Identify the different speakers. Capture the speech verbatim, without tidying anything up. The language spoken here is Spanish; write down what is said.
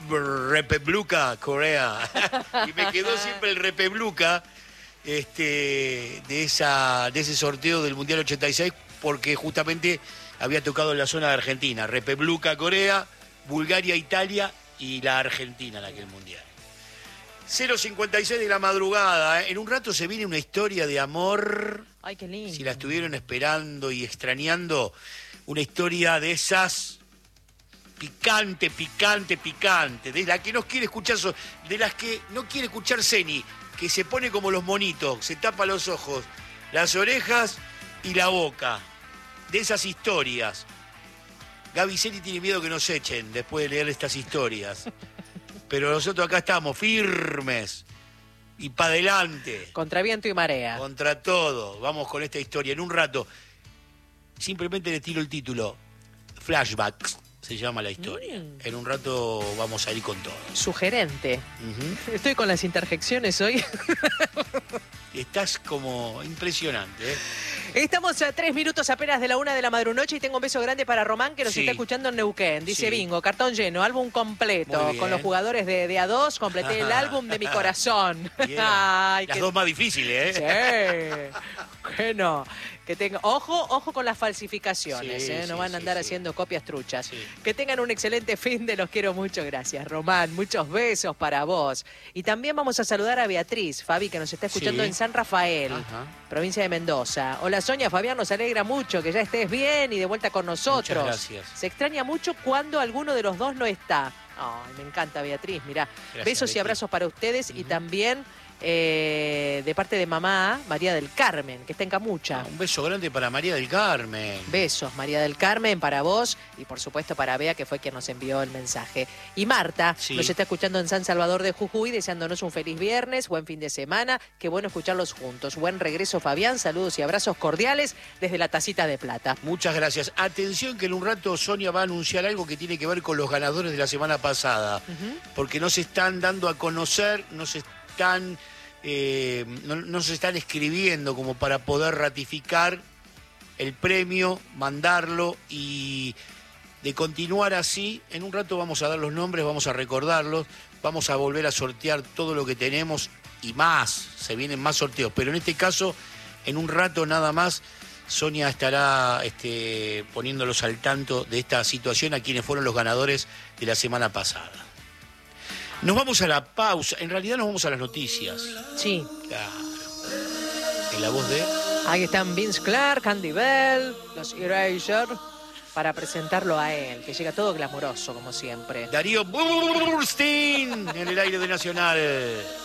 Speaker 1: Repebluka, Corea. Y me quedó siempre el Repebluka este, de, esa, de ese sorteo del Mundial ochenta y seis, porque justamente había tocado en la zona de Argentina. Repebluka, Corea, Bulgaria, Italia y la Argentina en aquel Mundial. cero cincuenta y seis de la madrugada. ¿eh? En un rato se viene una historia de amor.
Speaker 2: Ay, qué lindo.
Speaker 1: Si la estuvieron esperando y extrañando, una historia de esas picante, picante, picante, de la que no quiere escuchar, de las que no quiere escuchar Ceni, que se pone como los monitos, se tapa los ojos, las orejas y la boca. De esas historias. Gaby Ceni tiene miedo que nos echen después de leer estas historias. Pero nosotros acá estamos firmes y para adelante.
Speaker 2: Contra viento y marea.
Speaker 1: Contra todo. Vamos con esta historia. En un rato, simplemente le tiro el título. Flashbacks se llama la historia. Mm. En un rato vamos a ir con todo.
Speaker 2: Sugerente. Uh-huh. Estoy con las interjecciones hoy.
Speaker 1: Estás como impresionante, ¿eh?
Speaker 2: Estamos a tres minutos apenas de la una de la madrunoche y tengo un beso grande para Román, que nos sí. está escuchando en Neuquén. Dice, sí. bingo, cartón lleno, álbum completo. Con los jugadores de, de A dos, completé el álbum de mi corazón.
Speaker 1: Ay, Las que... dos más difíciles,
Speaker 2: ¿eh? Sí. Bueno, que tenga... Ojo, ojo con las falsificaciones, sí, ¿eh? No sí, van a andar sí, haciendo sí. copias truchas. Sí. Que tengan un excelente fin de los quiero mucho. Gracias, Román. Muchos besos para vos. Y también vamos a saludar a Beatriz, Fabi, que nos está escuchando sí. en San Rafael, Ajá. provincia de Mendoza. Hola, Sonia, Fabián, nos alegra mucho que ya estés bien y de vuelta con nosotros.
Speaker 1: Muchas gracias.
Speaker 2: Se extraña mucho cuando alguno de los dos no está. Ay, me encanta, Beatriz. Mirá, gracias, besos Beatriz. Y abrazos para ustedes uh-huh. y también eh, de parte de mamá, María del Carmen, que está en Camucha.
Speaker 1: Ah, un beso grande para María del Carmen.
Speaker 2: Besos, María del Carmen, para vos y por supuesto para Bea, que fue quien nos envió el mensaje. Y Marta sí. nos está escuchando en San Salvador de Jujuy, deseándonos un feliz viernes, buen fin de semana. Qué bueno escucharlos juntos. Buen regreso, Fabián. Saludos y abrazos cordiales desde la Tacita de Plata.
Speaker 1: Muchas gracias. Atención que en un rato Sonia va a anunciar algo que tiene que ver con los ganadores de la semana pasada. Uh-huh. Porque no se están dando a conocer, no se están... Eh, no, no se están escribiendo como para poder ratificar el premio, mandarlo y de continuar así. En un rato vamos a dar los nombres, vamos a recordarlos, vamos a volver a sortear todo lo que tenemos y más, se vienen más sorteos, pero en este caso, en un rato nada más, Sonia estará este, poniéndolos al tanto de esta situación a quienes fueron los ganadores de la semana pasada. Nos vamos a la pausa. En realidad nos vamos a las noticias.
Speaker 2: Sí.
Speaker 1: Claro. En la voz de...
Speaker 2: Ahí están Vince Clarke, Andy Bell, los Erasure, para presentarlo a él, que llega todo glamoroso, como siempre.
Speaker 1: Darío Burstein en el aire de Nacional.